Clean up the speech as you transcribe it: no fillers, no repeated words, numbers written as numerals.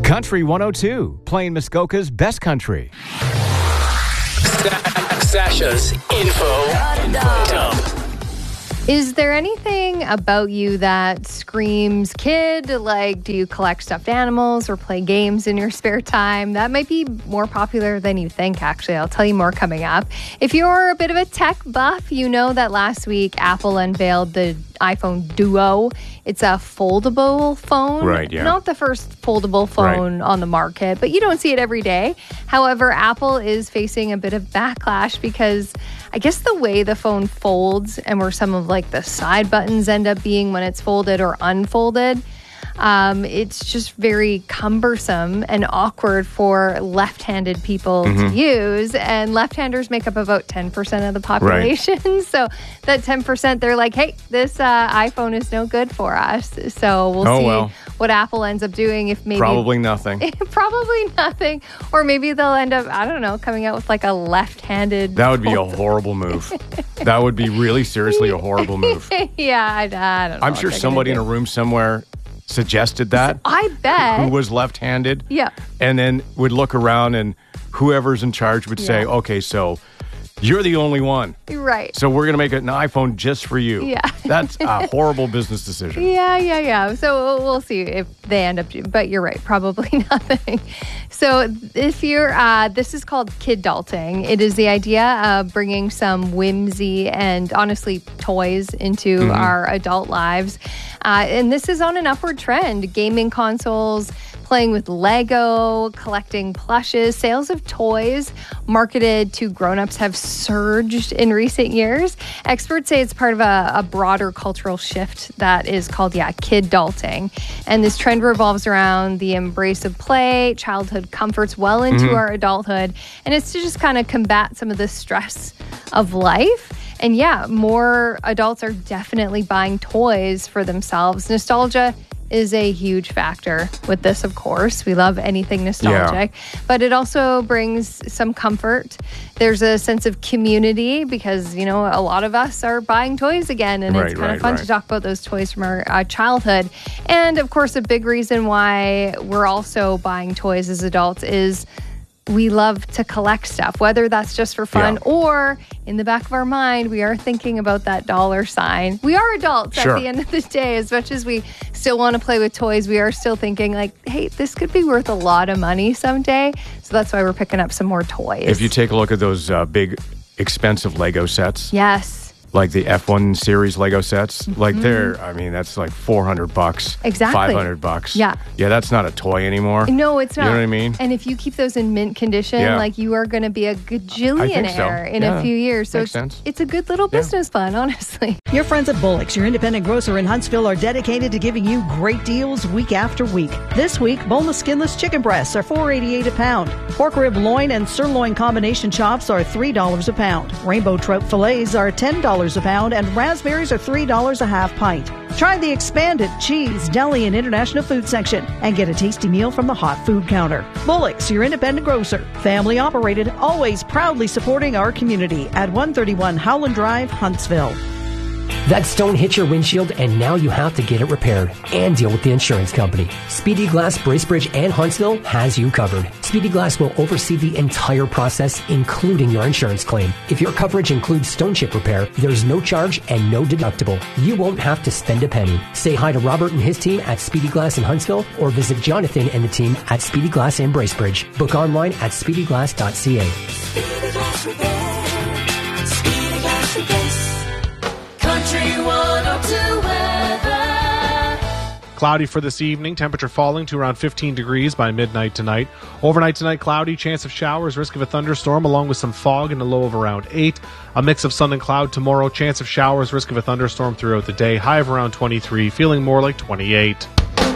Country 102, playing Muskoka's best country. Sasha's info dump. Is there anything about you that screams kid? Like, do you collect stuffed animals or play games in your spare time? That might be more popular than you think, actually. I'll tell you more coming up. If you're a bit of a tech buff, you know that last week Apple unveiled the iPhone Duo. It's a foldable phone. Right, yeah. Not the first foldable phone on the market, but you don't see it every day. However, Apple is facing a bit of backlash because I guess the way the phone folds and where some of like the side buttons end up being when it's folded or unfolded, it's just very cumbersome and awkward for left-handed people to use. And left-handers make up about 10% of the population. Right. So that 10%, they're like, hey, this iPhone is no good for us. So we'll see what Apple ends up doing. If maybe Probably nothing. Probably nothing. Or maybe they'll end up, I don't know, coming out with like a left-handed. That would be a horrible move. That would be really seriously a horrible move. Yeah, I don't know. I'm sure somebody in a room somewhere suggested that. I bet. Who was left-handed. Yeah. And then would look around and whoever's in charge would say, okay, so you're the only one. Right. So we're going to make an iPhone just for you. Yeah. That's a horrible business decision. Yeah. So we'll see if they end up doing, but you're right, probably nothing. So if you're, this is called kid-adulting. It is the idea of bringing some whimsy and honestly toys into our adult lives. And this is on an upward trend. Gaming consoles, playing with Lego, collecting plushes, sales of toys marketed to grown-ups have surged in recent years. Experts say it's part of a broader cultural shift that is called, kid-adulting. And this trend revolves around the embrace of play, childhood comforts well into our adulthood. And it's to just kind of combat some of the stress of life. And more adults are definitely buying toys for themselves. Nostalgia is a huge factor with this, of course. We love anything nostalgic, but it also brings some comfort. There's a sense of community because, a lot of us are buying toys again, and it's kind of fun to talk about those toys from our childhood. And, of course, a big reason why we're also buying toys as adults is we love to collect stuff, whether that's just for fun or in the back of our mind, we are thinking about that dollar sign. We are adults at the end of the day. As much as we still want to play with toys, we are still thinking like, hey, this could be worth a lot of money someday. So that's why we're picking up some more toys. If you take a look at those big, expensive Lego sets. Yes. Like the F1 series Lego sets, like that's like $400. Exactly. $500. Yeah. Yeah, that's not a toy anymore. No, it's not. You know what I mean? And if you keep those in mint condition, like you are going to be a gajillionaire in a few years. So it's a good little business plan, honestly. Your friends at Bullock's, your independent grocer in Huntsville, are dedicated to giving you great deals week after week. This week, boneless skinless chicken breasts are $4.88 a pound. Pork rib loin and sirloin combination chops are $3 a pound. Rainbow trout fillets are $10 a pound, and raspberries are $3 a half pint. Try the expanded cheese, deli, and international food section and get a tasty meal from the hot food counter. Bullock's, your independent grocer. Family operated, always proudly supporting our community at 131 Howland Drive, Huntsville. That stone hit your windshield and now you have to get it repaired and deal with the insurance company. Speedy Glass, Bracebridge, and Huntsville has you covered. Speedy Glass will oversee the entire process, including your insurance claim. If your coverage includes stone chip repair, there's no charge and no deductible. You won't have to spend a penny. Say hi to Robert and his team at Speedy Glass in Huntsville or visit Jonathan and the team at Speedy Glass in Bracebridge. Book online at speedyglass.ca. Speedy Glass Repair. Speedy Glass Repair. Country 102 weather. Cloudy for this evening. Temperature falling to around 15 degrees by midnight tonight. Overnight tonight, cloudy, chance of showers, risk of a thunderstorm along with some fog and a low of around 8. A mix of sun and cloud tomorrow. Chance of showers, risk of a thunderstorm throughout the day. High of around 23, feeling more like 28.